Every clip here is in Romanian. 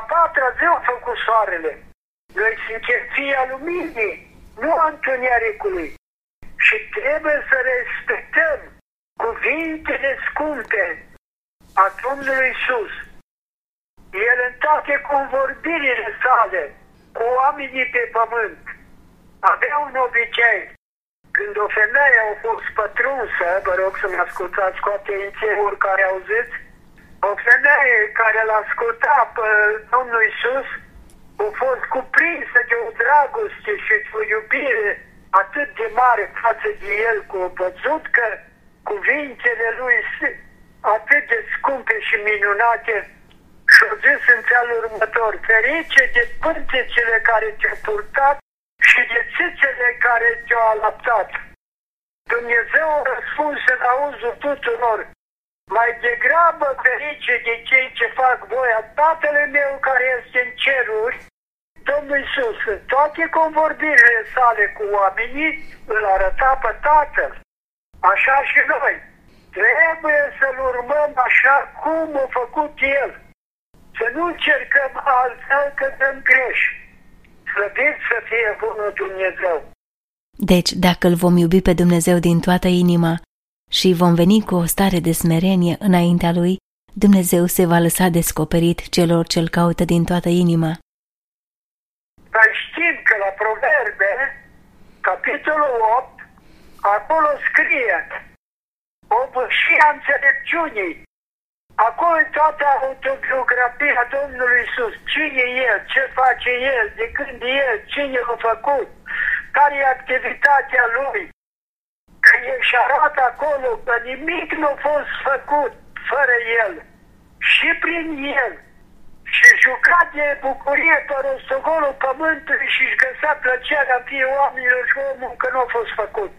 patra zi a făcut soarele. Noi suntem fii al luminii, nu a întunericului. Și trebuie să respectăm cuvintele scumpe a Domnului Iisus. El în toate convorbirile sale cu oamenii pe pământ avea un obicei. Când o femeie a fost pătrunsă, vă rog să mă ascultați cu atenție, oricare auziți, o femeie care l-a ascultat pe Domnul Iisus a fost cuprinsă de o dragoste și de o iubire atât de mare față de el, că a văzut că cuvintele lui atât de scumpe și minunate și-a zis în felul următor: ferice de pântecele care te-au purtat și de țâțele care te-au alăptat. Dumnezeu a răspuns în auzul tuturor: mai degrabă ferice de cei ce fac voia Tatălui meu care este în ceruri. Domnul Iisus, în toate convorbirile sale cu oamenii, îl arăta pe Tatăl. Așa și noi. Trebuie să-L urmăm așa cum a făcut El. Să nu încercăm altfel că dăm greș. Slăvit să fie bunul Dumnezeu. Deci, dacă îl vom iubi pe Dumnezeu din toată inima și vom veni cu o stare de smerenie înaintea Lui, Dumnezeu se va lăsa descoperit celor ce-L caută din toată inima. Dar știm că la Proverbe, capitolul 8, acolo scrie obârșia înțelepciunii. Acolo toată autobiografia Domnului Iisus. Cine e El, ce face El, de când e El, cine l-a făcut, care e activitatea Lui. Că și arată acolo că nimic nu a fost făcut fără El și prin El. Și juca de bucurie pe rostogolul pământului și își găsea plăcerea în fie oamenilor și omul că nu a fost făcut.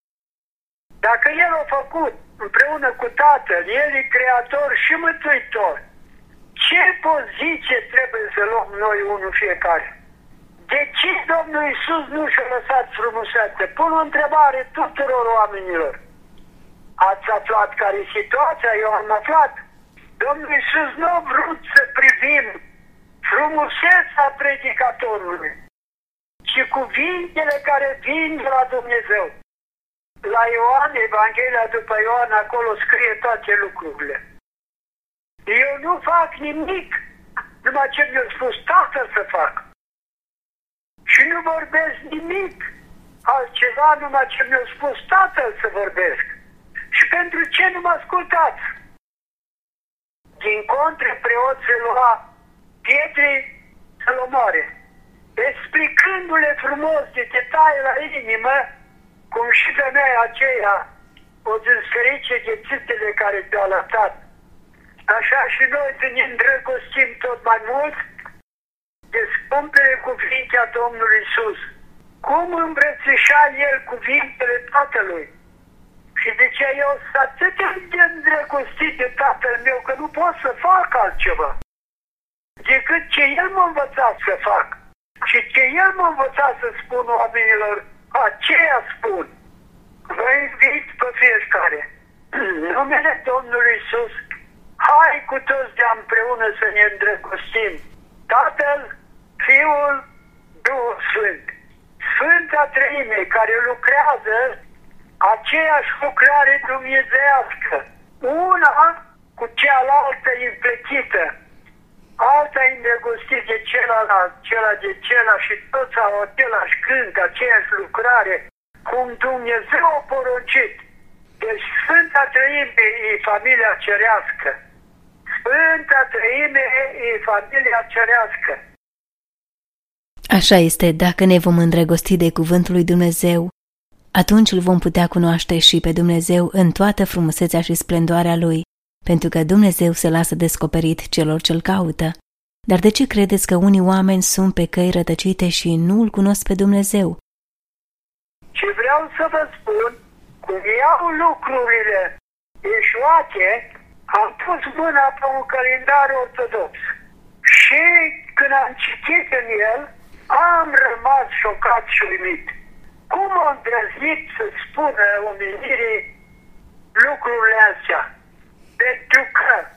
Dacă El a făcut împreună cu Tatăl, El e Creator și Mântuitor, ce poziție trebuie să luăm noi unul fiecare? De ce Domnul Iisus nu și-a lăsat frumusețe? Pun o întrebare tuturor oamenilor. Ați aflat care e situația? Eu am aflat. Domnul Iisus nu a vrut să privim frumusețea predicatorului, ci cuvintele care vin de la Dumnezeu. La Ioan, Evanghelia după Ioan, acolo scrie toate lucrurile. Eu nu fac nimic numai ce mi-a spus Tatăl să fac. Și nu vorbesc nimic altceva numai ce mi-a spus Tatăl să vorbesc. Și pentru ce nu mă ascultați? Din contră, preoții lua pietre să-l omoare, explicându-le frumos de detalii la inimă, cum și femeia aceea o zis ferice de țâțele care te-au lăsat. Așa și noi să ne îndrăgostim tot mai mult de scumpele cuvinte a Domnului Iisus. Cum îmbrățișa El cuvintele Tatălui. Și de ce eu sunt atât de îndrăgostit de Tatăl meu că nu pot să fac altceva decât ce El m-a învățat să fac. Și ce El m-a învățat să spun oamenilor, aceea spun. Vă invit pe fiecare, în numele Domnului Iisus, hai cu toți de împreună să ne îndrăgostim. Tatăl, Fiul, Duhul Sfânt. Sfânta Treime care lucrează aceeași lucrare dumnezeiască. Una cu cealaltă împletită. Alta îndrăgostit de celălalt, cela de cela și toți au același gând, aceeași lucrare, cum Dumnezeu a poruncit. Deci Sfânta Treime e familia cerească. Sfânta Treime e familia cerească. Așa este, dacă ne vom îndrăgosti de cuvântul lui Dumnezeu, atunci îl vom putea cunoaște și pe Dumnezeu în toată frumusețea și splendoarea Lui, pentru că Dumnezeu se lasă descoperit celor ce-L caută. Dar de ce credeți că unii oameni sunt pe căi rătăcite și nu îl cunosc pe Dumnezeu? Și vreau să vă spun, cum iau lucrurile eșuate, am pus mâna pe un calendar ortodox. Și când am citit în el, am rămas șocat și uimit. Cum am îndrăznit să spună omenirii lucrurile astea? Pentru că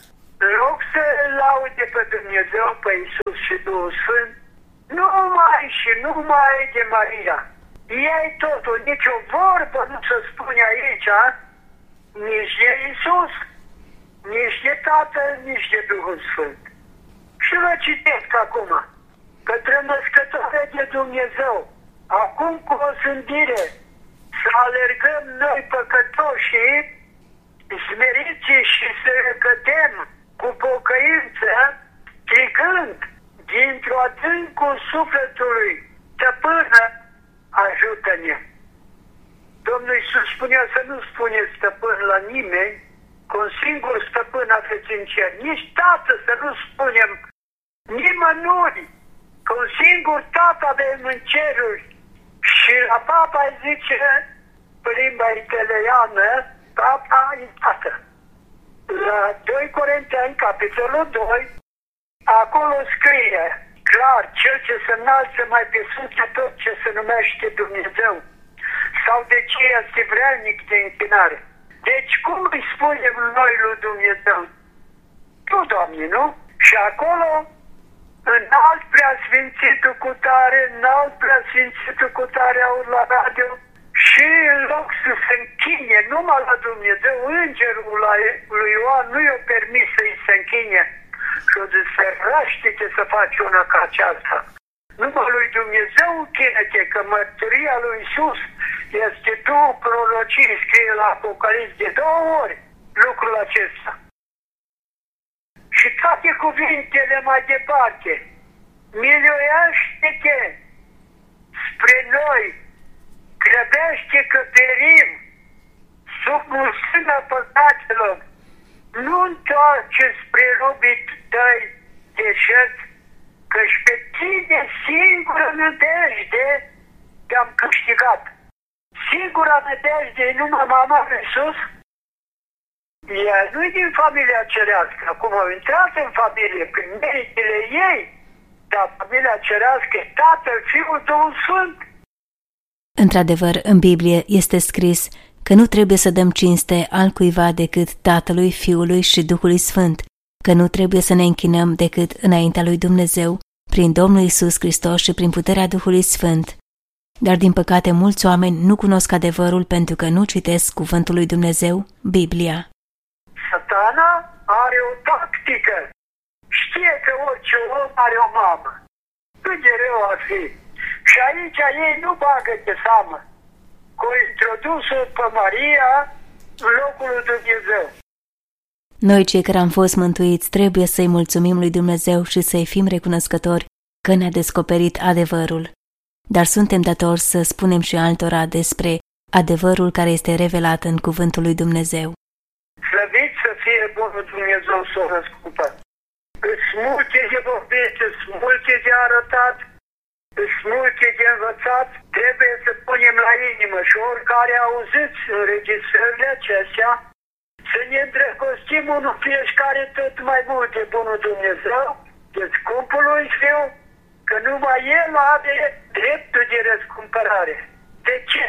în loc să laude pe Dumnezeu, pe Iisus și Duhul Sfânt, numai și numai de Maria. Ei totul, nici o vorbă nu se spune aici, nici de Iisus, nici de Tatăl, nici de Duhul Sfânt. Și vă citesc acum, către născătoare de Dumnezeu, acum cu o sândire, să alergăm noi păcătoșii, smeriți și să cădem cu pocăință, strigând dintr-o adâncul sufletului, stăpână, ajută-ne! Domnul Iisus spunea să nu spuneți stăpân la nimeni, cu un singur stăpân aveți în cer. Nici tată să nu spunem nimănui, că un singur tată avem în ceruri. Și la papa zice, pe limba italiană, papa e tată. La 2 Corinteni, capitolul 2, acolo scrie clar, cel ce se înalță mai pe sus de tot ce se numește Dumnezeu, sau de ce este vrednic de închinare. Deci cum îi spunem noi lui Dumnezeu? Tu, Doamne, nu? Și acolo, înalt preasfințitul cu tare, înalt preasfințitul cu tare aud la radio, și în loc să se închine numai la Dumnezeu, îngerul lui Ioan nu i-a permis să-i se închine. Și o zis, răște-te să faci una ca aceasta. Numai lui Dumnezeu închină-te, că mărturia lui Iisus este două prorocii, scrie la Apocalips de 2 ori lucrul acesta. Și toate cuvintele mai departe, miluiește-te spre noi, grăbește că perim sub mulțimea păcatelor, nu întoarce spre robii tăi deșert, că-și pe tine singură nădejde te-am câștigat. Singura nădejde e numai mama lui Iisus. Ea nu-i din familia cerească. Acum au intrat în familie prin meritele ei, dar familia cerească e Tatăl, Fiul, Duhul Sfânt. Într-adevăr, în Biblie este scris că nu trebuie să dăm cinste altcuiva decât Tatălui, Fiului și Duhului Sfânt, că nu trebuie să ne închinăm decât înaintea lui Dumnezeu, prin Domnul Iisus Hristos și prin puterea Duhului Sfânt. Dar, din păcate, mulți oameni nu cunosc adevărul pentru că nu citesc cuvântul lui Dumnezeu, Biblia. Satana are o tactică. Știe că orice om are o mamă. Cât de rău ar fi. Și aici ei nu bagă de seamă. Că o introdus-o pe Maria în locul lui Dumnezeu. Noi, cei care am fost mântuiți, trebuie să-i mulțumim lui Dumnezeu și să-i fim recunoscători că ne-a descoperit adevărul. Dar suntem datori să spunem și altora despre adevărul care este revelat în cuvântul lui Dumnezeu. Slăvit să fie bunul Dumnezeu să o răscumpă. Îți multe de vorbit, îți multe de arătat, îți multe de învățat, trebuie să punem la inimă și oricare auziți înregistrările acestea, să ne îndrăgostim unul fiecare tot mai mult de bunul Dumnezeu, de scumpul lui Fiu, că numai El are dreptul de răscumpărare. De ce?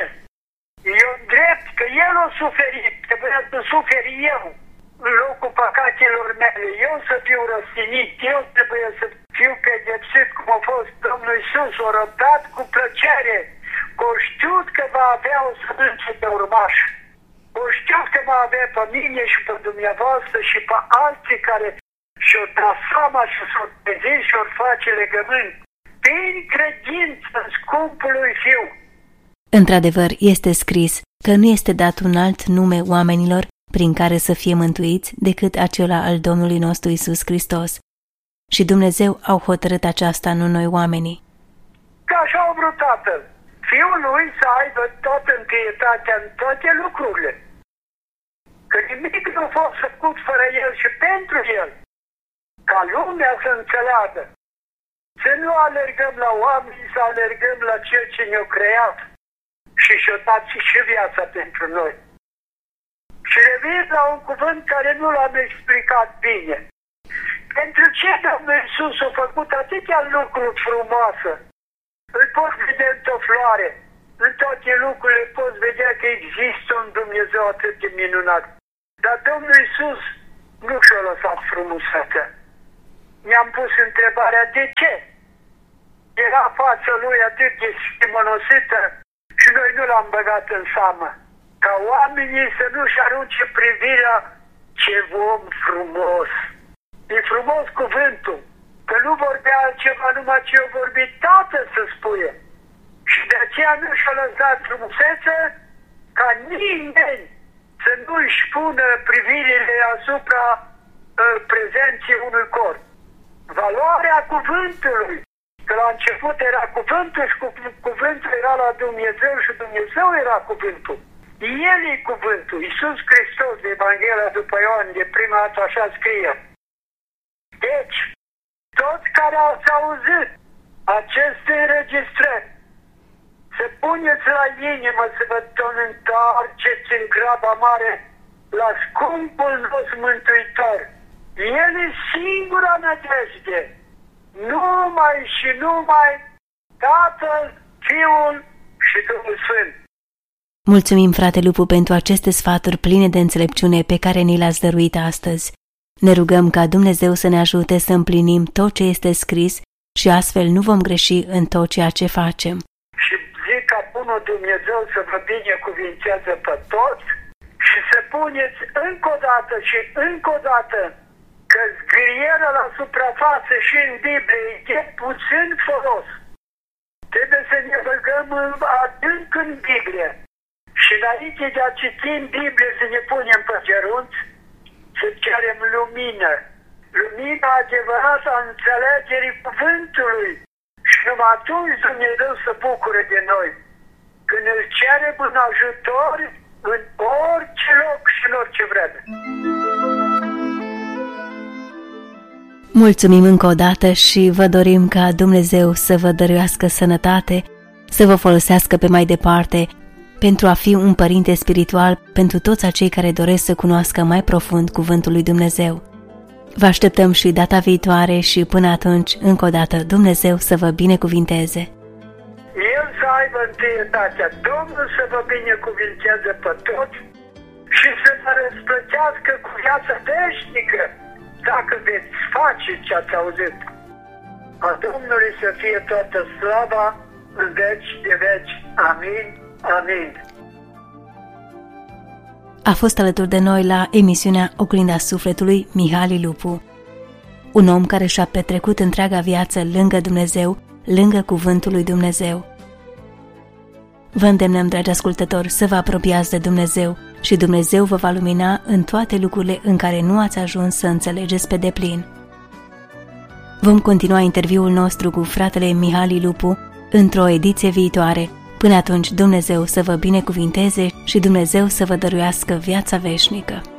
Eu drept că El a suferit, trebuia să suferi eu în locul păcatelor mele. Eu să fiu răstinit, eu trebuie să fiu pedepsit cum a fost Domnul Iisus, o răbdat cu plăcere, că o știut că va avea o sămânță de urmaș. O știut că va avea pe mine și pe dumneavoastră și pe alții care și-o da seama și s-o trezi și-o face legământ prin credință în scumpul lui Fiu. Într-adevăr, este scris că nu este dat un alt nume oamenilor prin care să fie mântuiți decât acela al Domnului nostru Iisus Hristos. Și Dumnezeu au hotărât aceasta, nu noi oamenii. Că așa a vrut Tatăl, Fiul lui să aibă toată întâietatea în toate lucrurile. Că nimic nu a fost făcut fără El și pentru El. Ca lumea să înțeleagă. Să nu alergăm la oameni, să alergăm la Cel ce ne-a creat și și-a dat și viața pentru noi. Și revin la un cuvânt care nu l-am explicat bine. Pentru ce Domnul Iisus a făcut atâtea lucruri frumoase? Îl poți vedea într-o floare, în toate lucrurile poți vedea că există un Dumnezeu atât de minunat. Dar Domnul Iisus nu și-a lăsat frumusețea. Mi-am pus întrebarea de ce. Era fața lui atât de stimănosită și noi nu l-am băgat în seamă. Ca oamenii să nu-și arunce privirea, ce om frumos. E frumos cuvântul, că nu vorbea altceva numai ce a vorbit Tatăl să spuie. Și de aceea nu și-a lăsat frumusețea ca nimeni să nu își pună privirile asupra prezenței unui corp. Valoarea cuvântului, că la început era cuvântul și cuvântul era la Dumnezeu și Dumnezeu era cuvântul. El e cuvântul, Iisus Hristos de Evanghelia după Ioan, de prima dată așa scrie. Deci, toți care ați auzit aceste înregistrări, să puneți la inimă să vă întoarceți în graba mare la scumpul nostru Mântuitor. El e singura nădejde. Numai și numai Tatăl, Fiul și Duhul Sfânt. Mulțumim, frate Lupu, pentru aceste sfaturi pline de înțelepciune pe care ni le-ați dăruit astăzi. Ne rugăm ca Dumnezeu să ne ajute să împlinim tot ce este scris și astfel nu vom greși în tot ceea ce facem. Și zic ca bunul Dumnezeu să vă binecuvinteze pe toți și să puneți încă o dată și încă o dată că zgârierea la suprafață și în Biblie e puțin folos. Trebuie să ne băgăm adânc în Biblie și înainte de a citi în Biblie să ne punem pe genunchi, să cerem lumină. Lumina adevărată a înțelegerii cuvântului. Și numai atunci Dumnezeu se bucură de noi. Când îl cerem în ajutor în orice loc și în orice vreme. Mulțumim încă o dată și vă dorim ca Dumnezeu să vă dăruiască sănătate, să vă folosească pe mai departe pentru a fi un părinte spiritual pentru toți acei care doresc să cunoască mai profund cuvântul lui Dumnezeu. Vă așteptăm și data viitoare și până atunci, încă o dată, Dumnezeu să vă binecuvinteze. El să aibă întâietatea, Domnul să vă binecuvinteze pe toți și să vă răsplătească cu viața veșnică, dacă veți face ce ați auzit. A Domnului să fie toată slava în veci de veci. Amin. Amin. A fost alături de noi la emisiunea Oglinda Sufletului Mihail Lupu, un om care și-a petrecut întreaga viață lângă Dumnezeu, lângă cuvântul lui Dumnezeu. Vă îndemnăm, dragi ascultători, să vă apropiați de Dumnezeu și Dumnezeu vă va lumina în toate lucrurile în care nu ați ajuns să înțelegeți pe deplin. Vom continua interviul nostru cu fratele Mihail Lupu într-o ediție viitoare. Până atunci, Dumnezeu să vă binecuvinteze și Dumnezeu să vă dăruiască viața veșnică.